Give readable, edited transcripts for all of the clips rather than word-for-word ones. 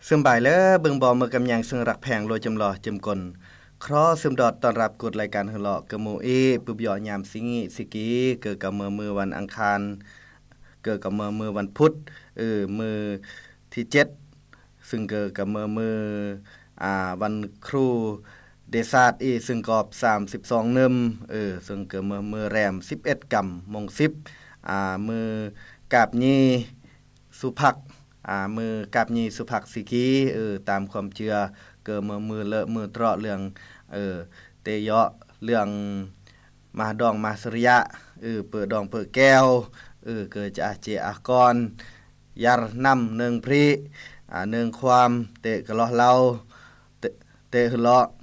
ซึมบ่ายแล้วเบิ่งบ่มือกำยังซึ่งรักแพงโลจำลอจำกลครอซึมดอดต้อนรับกดรายการหลอกกะโมปุบยอยามสิงิสิกีเกิดกับมือวันอังคารเกิดกับมือวันพุธมือที่7ซึ่งเกิดกับมือวันครูเดซาดซึ่งกอบ32นึมซึ่งเกิดมือแรม11กำมง10มือกาบญีสุภักมือกาบญีสุภักสิกีตามความเชื่อเกิดมือเลอะมือเตราะเรื่องเตยะเรื่องมาดองมาสริยะเปิดดองเปิดแก้วเกิดจะเจอากรยารนำเนืองพริเนืองความเตะกะเลาะเราเตะหเลาะ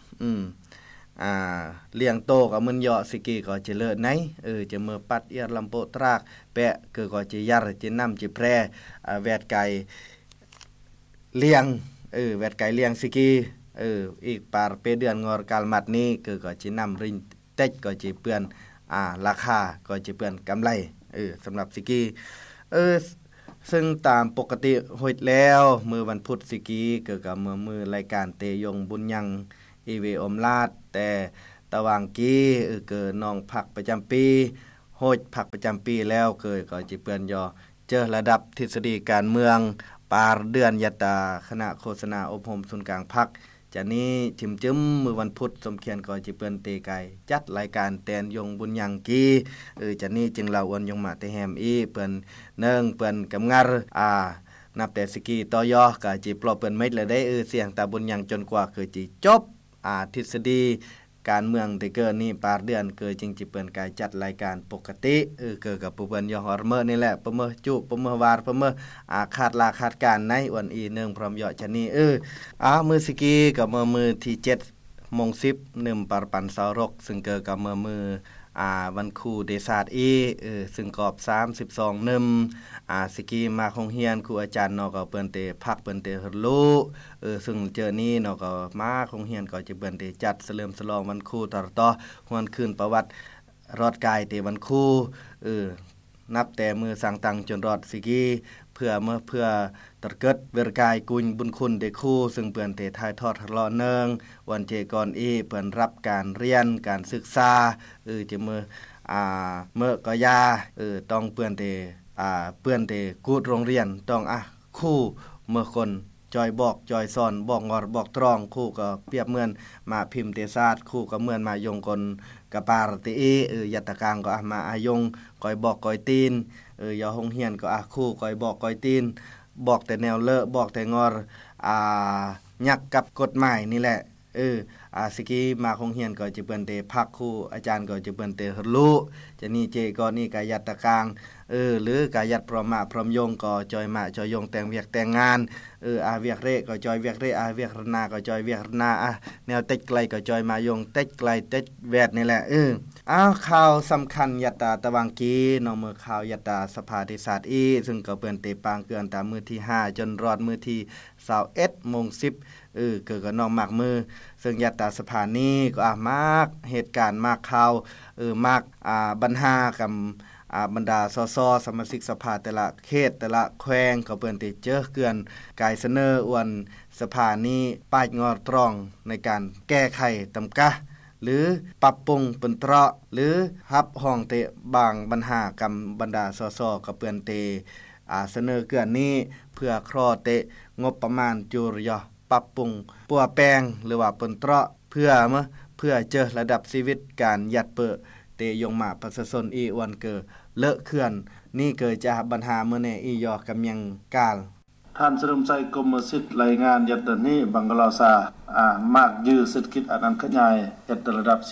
เลี้ยงโตกับมึนยอสิกีก็จะเลิศไหนจะมือปัดเอียรลำโปตรากแปะก็จะยารจะนำจะแพร่แวดไก่เลี้ยงแวดไก่เลี้ยงสิกีอีกปาร์เปเดือนงอร์กาลมัดนี้ก็จะนำรินเต็จก็จะเปื้อนราคาก็จะเปื้อนกำไรสำหรับสิกีซึ่งตามปกติหดแล้วมือวันพุธสิกีเกิดกับมือรายการเตยงบุญยังอีเวอมลาดแต่ตะวางกี้เกิดน้องผักประจำปีโหดผักประจำปีแล้วเกิดก็จะเปื้อนยอเจอระดับทฤษฎีการเมืองปาร์เดือนยตาคณะโฆษณาอบรมศูนย์กลางพักจากนี้ทิมจึ้มมือวันพุธสมเขียนก็จะเปื้อนเตไก่จัดรายการแตนยงบุญยังกี้จากนี้จึงเราอวนยงมาเตแฮมเปื้อนเนื่องเปื้อนกำงัรนับแต่สกีต่อยอก็จะปลอบเปื้อนเม็ดเลยได้เสียงตาบุญยังจนกว่าคือจะจบทฤษฎีการเมืองที่เกิดนี้ปาร์เดือนเกิดจึงจะเปิ่นกายจัดรายการปกติเกิดกับผู้เปิ้นยอฮอร์เมอร์นี่แหละประเมอจุประเมอวาดประเมอคาดลาคาดการในวันอีเนื่องพร้อมยอชะนี้มือสกีกับมือที่7โมง10นึมปารปันสาวรกซึ่งเกิดกับมือวันครูเดซาดซึ่งกอบ32นึมสกีมาโรงเรียนครูอาจารย์เนาะก็เปิ้นเตพักเปิ้นเตรู้ซึ่งเจอนี้เนาะก็มาโรงเรียนก็จะเปิ้นเตจัดเฉลิมฉลองวันครูต่อฮวนคืนประวัติรอดกายเตวันครูนับแต่มือสังตังจนรอดสิกีเพื่อตระเกิดเวรกายกุญบุญคุณเดครูซึ่งเปิ้นเตถ่ายทอดรอเนืองวันเจก่อนเปิ้นรับการเรียนการศึกษาจะเมื่อก็ยาต้องเปิ้นเตกูดโรงเรียนต้องครูเมื่อคนจอยบอกจอยสอนบอกงอบอกตรองครูก็เปรียบเหมือนมาพิมพ์เตศาสตร์ครูก็เหมือนมายงกลกะปาติยัตตะกางก็มาอายงก้อยบอกก้อยตีนยาโรงเรียนก็ครูก้อยบอกก้อยตีนบอกแต่แนวเลอะบอกแต่งอยักกับกฎหมายนี่แหละสกีมาโรงเรียนก็จะเปิ้นเตพักครูอาจารย์ก็จะเปิ้นเตรู้จะนี่เจก็นี่กายัตตะกางหรือกายัดพร้อมมาพร้อมยงก็จอยมาจอยยงแต่งเวียกแต่งงานเวียกเรก็จอยเวียกเรเวียกรนาก็จอยเวียกรนาแนวเต็ดไกลก็จอยมายงเต็ดไกลเต็ดแวดนี่แหละข่าวสำคัญยัตตาตะวังกีน้องมือข่าวยัตตาสภาเทศาสตร์ซึ่งก็เปิ้นเตปางเกือนตามมือที่5จนรอดมือที่21:10เกิดกับน้องมากมือซึ่งยัตตาสภานี้ก็มากเหตุการณ์มากข่าวมากปัญหากับบรรดาสสสมาชิกสภาแต่ละเขตแต่ละแขวงก็เปิ้นติเจอเกือนกายเสนออวนสภานี้ป้ายงอตรองในการแก้ไขตำกะหรือปรับปรุงเปิ้นเตราะหรือรับห้องเตะบางปัญหากับบรรดาสสก็เปิ้นเตเสนอเกือนนี้เพื่อครอเตะงบประมาณจุรยปรับปรุงปัวแปลงหรือว่าเปิ้นเตราะเพื่อเจอระดับชีวิตการยัดเปอเตยงมาประชาชนวันเกิดเลอะเคลื่อนนี่เกิดจากปัญหาเมื่อในยอกำยังกาลท่านสรุมใจกรมสิทธิ์รายงานยัดนี้บังกลาซามากยือเศรษฐกิจอันขยายยัดระดับ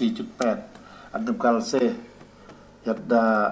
4.8 อันดับกาลเซยัด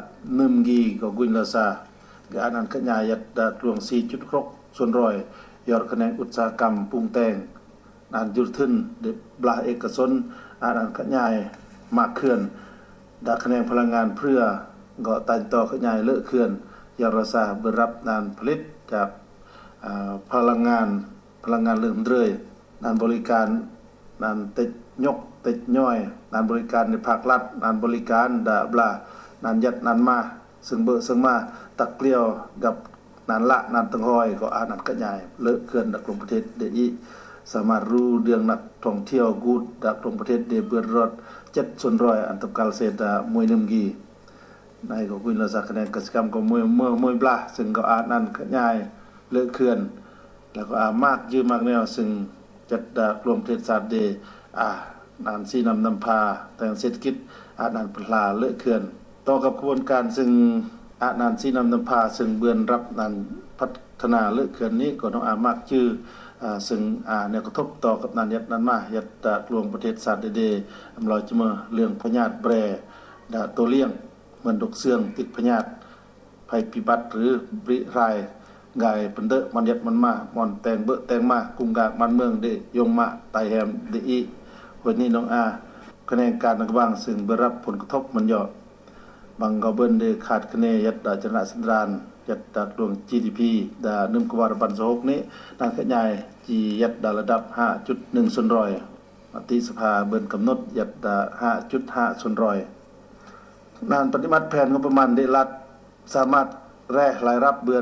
1กีก็กุญลาซากอันขยายยัดรวง 4.6 ส่วนร้อยยอดคะแนนอุตสาหกรรมปรุงแต่งอันยุทธินเดบลาเอกชนอันขยายมากขึ้นคะแนนพลังงานเพื่อก็ตันต่อขยายเลอะเคลื่อนยาราซาเบรับงานผลิตจากพลังงานเริ่มเรื่อยงานบริการงานติดยกติดย่อยงานบริการในภาครัฐงานบริการดาบลางานยัดงานมาซึ่งมาตักเกลียวกับนั้นละนั้นตังห้อยก็อานั้นก็ใหญ่เลอะเขื่อนดักลงประเทศเดอีสามารถรู้เรื่องนักท่องเที่ยวกูดดักลงประเทศเดเบือนรถ700อันตกาลเซตมวยนึมกีในก็คุยเราสักคะแนนกิจกรรมก็มวยปลาซึ่งก็อานั้นก็ใหญ่เลอะเขื่อนแล้วก็มากยืมมากแนวซึ่งจัดดักลงประเทศศาสตร์เดนานซีนำพาแต่เศรษฐกิจนานพลาเลอะเขื่อนต่อกับกระบวนการซึ่งนานซีนำพาซึ่งเบือนรับนานพัฒนาเลอะเขื่อนนี้ก็ต้องมากชื่อซึ่งเนี่ยกระทบต่อกับนานยัดนั้นมายัดรวมประเทศศาสตร์เดอำลอยจะมาเรื่องพญาธิแบรตัวเลี้ยงเหมือนดกเสื่องติดพญาธิภัยพิบัติหรือริรายกายเป็นเดมันยัดมันมามอนแตงเบแตงมากุงกากมันเมืองเดยงมาไตแฮมเดอีวันนี้น้องคะแนนการนักบังซึ่งได้รับผลกระทบมันย่อบางกเบิ้นได้ขาดคะแนนยัดชนะสันดานยัดดักดวง GDP ดา1กว่าปัน26นี้นั่นขยายจียัดดาระดับ 5.1 ส่วนร้อยมติสภาเบิ้นกำหนดยัดดา 5.5 ส่วนร้อยนานปฏิบัติแผนงบประมาณได้รัฐสามารถแร่รายรับเบือน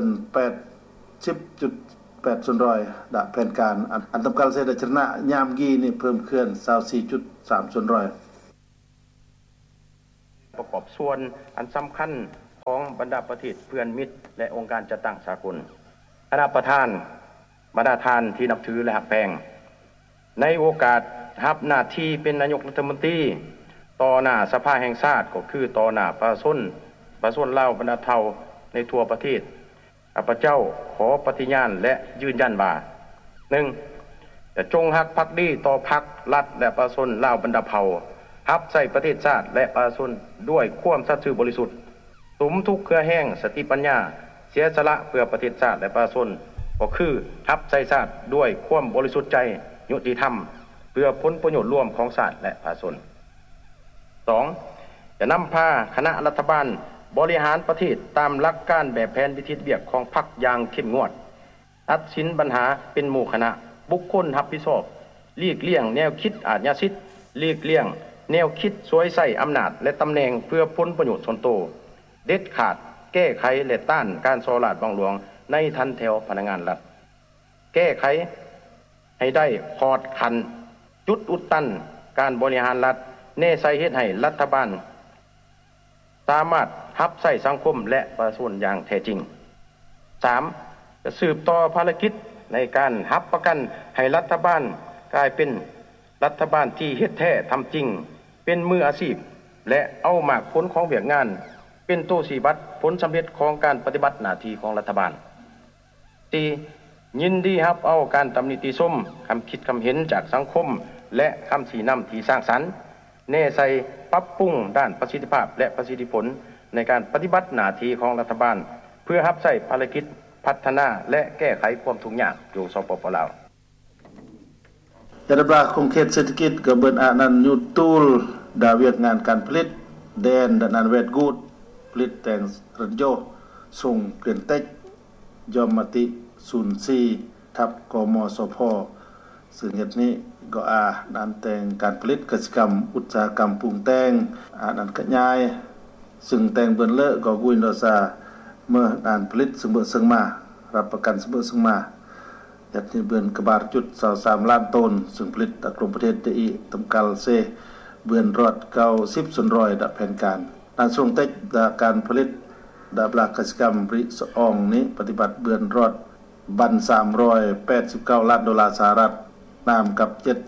80.8 ส่วนร้อยดาแผนการอันตำการเสด็จชนะยามกีนี่เพิ่มขึ้น 24.3 ส่วนร้อยประกอบส่วนอันสำคัญของบรรดาประเทศเพื่อนมิตรและองค์การจัดตั้งสากลคณะประธานบรรดาทานที่นับถือและหักแพงในโอกาสรับหน้าที่เป็นนายกรัฐมนตรีต่อหน้าสภาแห่งชาติก็คือต่อหน้าประชาชนลาวบรรดาเฒ่าในทั่วประเทศข้าพเจ้าขอปฏิญาณและยืนยันว่า 1. จะจงรักภักดีต่อพรรครัฐและประชาชนลาวบรรดาเผ่ารับใช้ประเทศชาติและประชาชนด้วยความสัตย์ซื่อบริสุทธิ์สมทุกข์เครือแห้งสติปัญญาเสียสละเพื่อประเทศชาติและประชาชนก็คือรับใช้ชาติด้วยความบริสุทธิ์ใจยุติธรรมเพื่อผลประโยชน์ร่วมของชาติและประชาชน 2. จะนำพาคณะรัฐบาลบริหารประเทศตามหลักการแบบแผนวิธีเวียกของพรรคอย่างเข้มงวดตัดสินปัญหาเป็นหมู่คณะบุคคลรับผิดชอบหลีกเลี่ยงแนวคิดอาชญาสิทธิ์หลีกเลี่ยงแนวคิดสวยใส่อำนาจและตำแหน่งเพื่อผลประโยชน์ส่วนตัวเด็ดขาดแก้ไขและต้านการส่อราดบังหลวงในทันแถวพนักงานรัฐแก้ไขให้ได้ขอดขันจุดอุดตันการบริหารรัฐแน่ใส่เฮ็ดให้รัฐบาลสามารถรับใช้สังคมและประชาชนอย่างแท้จริง 3. จะสืบต่อภารกิจในการรับประกันให้รัฐบาลกลายเป็นรัฐบาลที่เฮ็ดแท้ทำจริงเป็นมืออาชีพและเอามากผลของเวียกงานเป็นตัวชี้วัดผลสำเร็จของการปฏิบัติหน้าที่ของรัฐบาล 4. ยินดีรับเอาการตำหนิติชมคำคิดคำเห็นจากสังคมและคำชี้นำที่สร้างสรรค์แน่ใส่ปรับปรุงด้านประสิทธิภาพและประสิทธิผลในการปฏิบัติหน้าที่ของรัฐบาลเพื่อรับใช้ภารกิจพัฒนาและแก้ไขความทุกข์ยากอยู่สปป.ลาวจะระบาดคงเขตเศรษฐกิจกับเบินอานันยุตูลดาเวียกงานการผลิตแดนดานันเวทกูดผลิตแต่งรันโยส่งเกลียนเต็กยอมมติ04ทับกมสพซึ่งเหตุนี้ก็ด้านแต่งการผลิตกิจกรรมอุตสาหกรรมปรุงแต่งด้านขยายซึ่งแต่งเบิ่นเลอะก็กุยนดอซาเมื่อด้านผลิตซึ่งเบิ่ซึ่งมารับประกันซึ่งเบิ่ซึ่งมาเหตุนี้เบิ่นกบาดจุด23ล้านต้นซึ่งผลิตจากกรมประเทศอีตำกัลเซเบิ่นรอด90ส่วนร้อยดับแผนการด้านส่งเต็กการผลิตดาบลากิจกรรมริสอองนี้ปฏิบัติเบิ่นรอดบัน389ล้านดอลลาร์สหรัฐนามกับ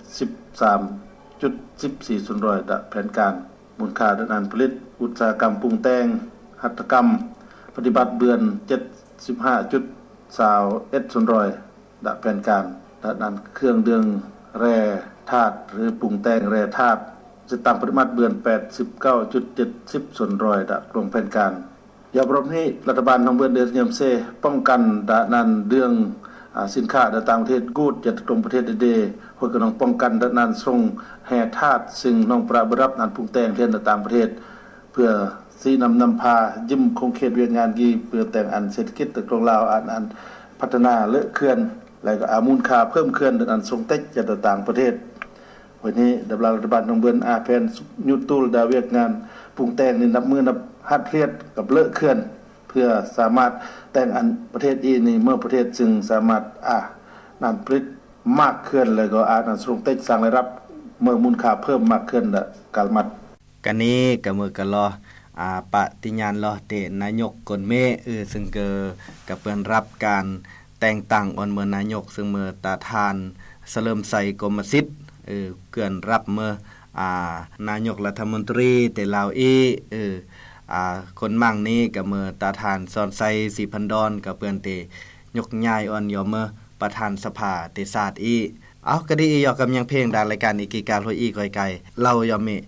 73.14 ส่วนร้อยดับแผนการมูลค่าด้านผลิตอุตสาหกรรมปรุงแต่งหัตถกรรมปฏิบัติเบือน 75.21 ส่วนร้อยดับแผนการด้านเครื่องดื่มแร่ธาตุหรือปรุงแต่งแร่ธาตุจะตามปริมาตรเบือน 89.70 ส่วนร้อยดับลงแผนการยามรอบนี้รัฐบาลของเบือนเดือนยามเซป้องกันด้านนั้นเรื่องสินค้าจากต่างประเทศกูดจากกรมประเทศเดเพื่อกำลังป้องกันด้านนั้นส่งแห่ธาตุซึ่งน้องประรับนั้นปรุงแต่งเรียนจากต่างประเทศเพื่อสีนำพายิ้มคงเขตเวียงงานกีเพื่อแต่งอันเศรษฐกิจตะกรงลาวอันพัฒนาเลอะเคลื่อนแล้วก็มูลค่าเพิ่มขึ้นด้านส่งเต็กจากต่างประเทศวันนี้รัฐบาลของเบือนแผนยุตูลดาเวียกงานปรุงแต่งนี่นับมือนับฮัดเรียดกับเลอะเคลื่อนพื่อสามารถแต่งอันประเทศอีนี่เมื่อประเทศจึงสามารถนั่นผลิตมากขึ้นแล้วก็นั่นส่งเต็กสร้างรายรับเมื่อมูลค่าเพิ่มมากขึ้นละกาลมัดกันนี้ก็มือก็รอปฏิญาณรอเตนายกกนเมซึ่งก็เปิ้นรับการแต่งตั้งออนเมื่อนายกซึ่งเมื่อตาทานเสลิมไสกรมสิทธิ์เกื้อนรับเมื่อนายกรัฐมนตรีแต่ลาวคนมั่งนี้ก็เมื่อตาทานสอนไสสีพันดอนก็เปิ้นเตยกย้ายออนยอมเมื่อประธานสภาเตศาสตร์ก็ดียอกกำยังเพลงดารายการอีกการโหยอีกไกลๆเรายอมเม